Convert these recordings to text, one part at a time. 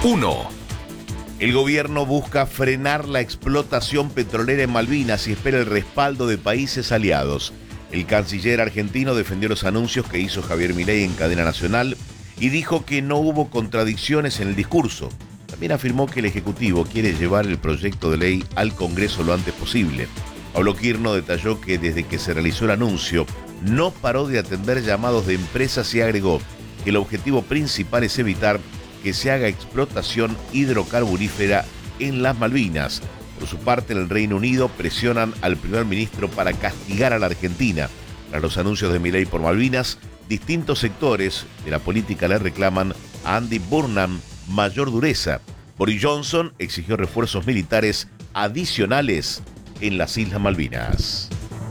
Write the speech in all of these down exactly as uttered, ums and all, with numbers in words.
uno. El gobierno busca frenar la explotación petrolera en Malvinas y espera el respaldo de países aliados. El canciller argentino defendió los anuncios que hizo Javier Milei en cadena nacional y dijo que no hubo contradicciones en el discurso. También afirmó que el Ejecutivo quiere llevar el proyecto de ley al Congreso lo antes posible. Pablo Quirno detalló que desde que se realizó el anuncio no paró de atender llamados de empresas y agregó que el objetivo principal es evitar que se haga explotación hidrocarburífera en las Malvinas. Por su parte, en el Reino Unido presionan al primer ministro para castigar a la Argentina. Tras los anuncios de Milei por Malvinas, distintos sectores de la política le reclaman a Andy Burnham mayor dureza. Boris Johnson exigió refuerzos militares adicionales en las Islas Malvinas.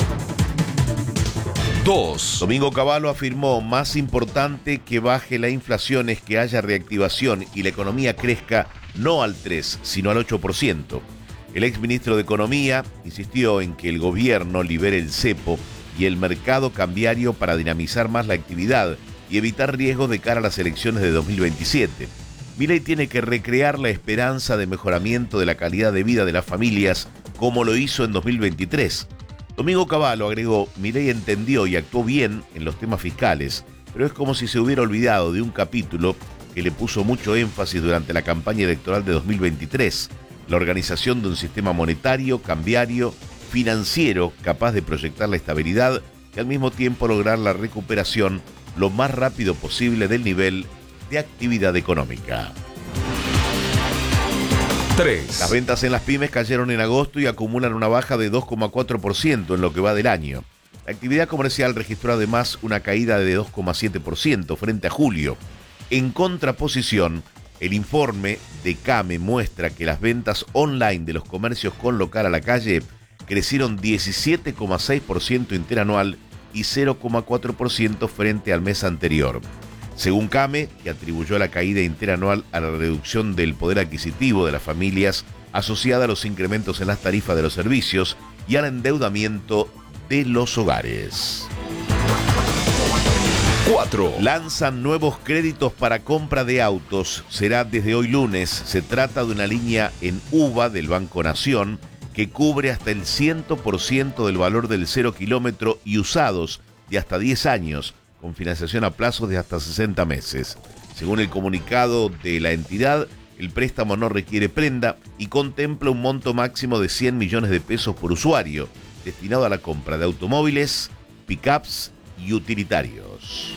dos. Domingo Cavallo afirmó: más importante que baje la inflación es que haya reactivación y la economía crezca no al tres, sino al ocho por ciento. El exministro de Economía insistió en que el gobierno libere el cepo y el mercado cambiario para dinamizar más la actividad y evitar riesgos de cara a las elecciones de dos mil veintisiete. Milei tiene que recrear la esperanza de mejoramiento de la calidad de vida de las familias como lo hizo en dos mil veintitrés. Domingo Cavallo agregó: Milei entendió y actuó bien en los temas fiscales, pero es como si se hubiera olvidado de un capítulo que le puso mucho énfasis durante la campaña electoral de dos mil veintitrés, la organización de un sistema monetario, cambiario, financiero capaz de proyectar la estabilidad y al mismo tiempo lograr la recuperación lo más rápido posible del nivel de actividad económica. tres. Las ventas en las pymes cayeron en agosto y acumulan una baja de dos coma cuatro por ciento en lo que va del año. La actividad comercial registró además una caída de dos coma siete por ciento frente a julio. En contraposición, el informe de CAME muestra que las ventas online de los comercios con local a la calle crecieron diecisiete coma seis por ciento interanual y cero coma cuatro por ciento frente al mes anterior. Según CAME, que atribuyó la caída interanual a la reducción del poder adquisitivo de las familias asociada a los incrementos en las tarifas de los servicios y al endeudamiento de los hogares. cuatro. Lanzan nuevos créditos para compra de autos. Será desde hoy lunes. Se trata de una línea en U V A del Banco Nación que cubre hasta el cien por ciento del valor del cero kilómetro y usados de hasta diez años, con financiación a plazos de hasta sesenta meses. Según el comunicado de la entidad, el préstamo no requiere prenda y contempla un monto máximo de cien millones de pesos por usuario, destinado a la compra de automóviles, pick-ups y utilitarios.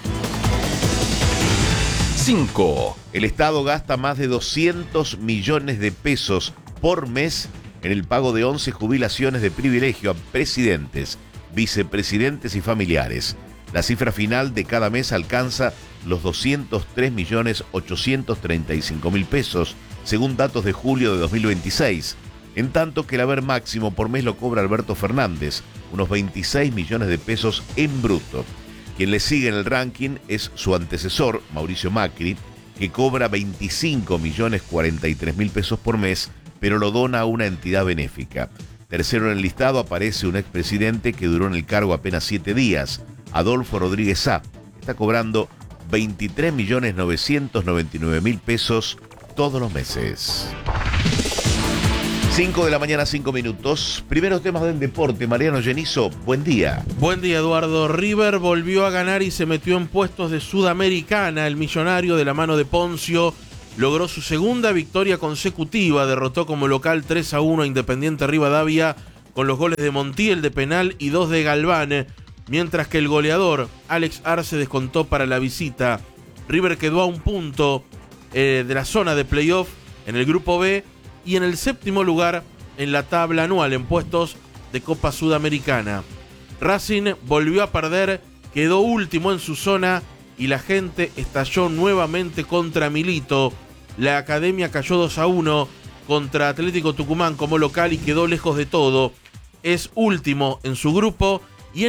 cinco. El Estado gasta más de doscientos millones de pesos por mes en el pago de once jubilaciones de privilegio a presidentes, vicepresidentes y familiares. La cifra final de cada mes alcanza los doscientos tres millones ochocientos treinta y cinco mil pesos, según datos de julio de dos mil veintiséis, en tanto que el haber máximo por mes lo cobra Alberto Fernández, unos veintiséis millones de pesos en bruto. Quien le sigue en el ranking es su antecesor, Mauricio Macri, que cobra veinticinco millones cuarenta y tres mil pesos por mes, pero lo dona a una entidad benéfica. Tercero en el listado aparece un expresidente que duró en el cargo apenas siete días, Adolfo Rodríguez Sá. Está cobrando veintitrés millones novecientos noventa y nueve mil pesos todos los meses. cinco de la mañana, cinco minutos. Primeros temas del deporte. Mariano Genizo, buen día. Buen día, Eduardo. River volvió a ganar y se metió en puestos de Sudamericana. El millonario, de la mano de Poncio, logró su segunda victoria consecutiva. Derrotó como local tres a uno a Independiente Rivadavia con los goles de Montiel de penal y dos de Galván, mientras que el goleador Alex Arce descontó para la visita. River quedó a un punto eh, de la zona de playoff en el grupo B y en el séptimo lugar en la tabla anual en puestos de Copa Sudamericana. Racing volvió a perder, quedó último en su zona y la gente estalló nuevamente contra Milito. La Academia cayó dos a uno contra Atlético Tucumán como local y quedó lejos de todo. Es último en su grupo